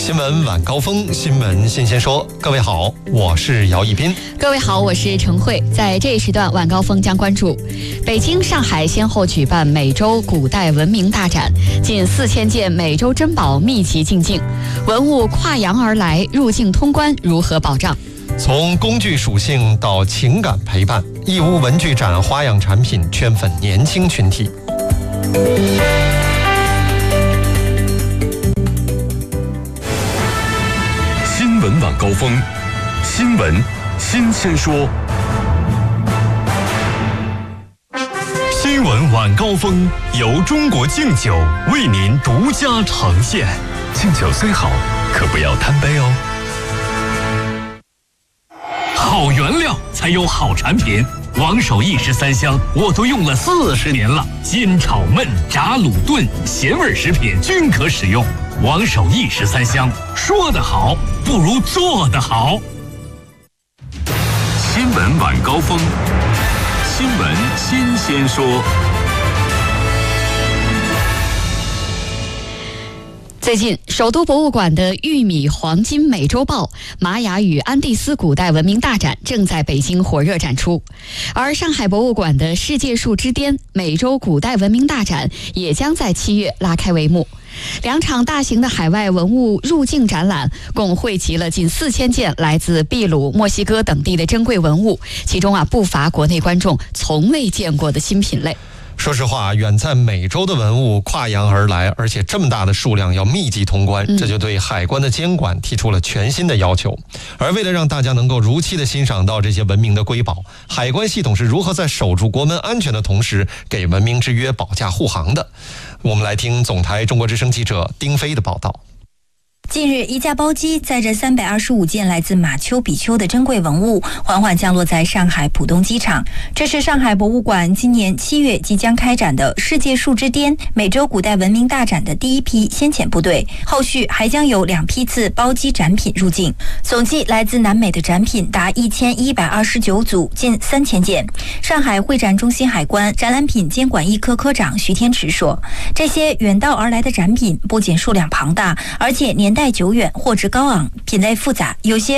新闻晚高峰，新闻新鲜说。各位好，我是姚一斌。 各位好，我是陈慧。在这一时段，晚高峰将关注北京、上海先后举办美洲古代文明大展，近4000件美洲珍宝密集进境，文物跨洋而来，入境通关如何保障？ 从工具属性到情感陪伴，义乌文具展花样产品圈粉年轻群体。 新闻晚高峰，新闻新鲜说。新闻晚高峰由中国敬酒为您独家呈现。敬酒虽好，可不要贪杯哦。好原料才有好产品，王守义13香我都用了40年了，煎炒焖炸卤炖咸味食品均可使用。王守义13香，说得好不如做得好。新闻晚高峰，新闻新鲜说。 最近，首都博物馆的玉米黄金美洲豹、玛雅与安第斯古代文明大展正在北京火热展出，而上海博物馆的世界树之巅美洲古代文明大展也将在7月拉开帷幕。两场大型的海外文物入境展览共汇集了近4000件来自秘鲁、墨西哥等地的珍贵文物，其中不乏国内观众从未见过的新品类。 说实话，远在美洲的文物跨洋而来，而且这么大的数量要密集通关，这就对海关的监管提出了全新的要求。而为了让大家能够如期的欣赏到这些文明的瑰宝，海关系统是如何在守住国门安全的同时给文明之约保驾护航的？我们来听总台中国之声记者丁飞的报道。 近日，一架包机载着325件来自马丘比丘的珍贵文物缓缓降落在上海浦东机场。这是上海博物馆今年7月即将开展的世界树之巅美洲古代文明大展的第一批先遣部队，后续还将有2批次包机展品入境。总计来自南美的展品达1129组，近3000件。上海会展中心海关展览品监管一科科长徐天池说，这些远道而来的展品不仅数量庞大，而且年代久远，货值高昂，品类复杂，有些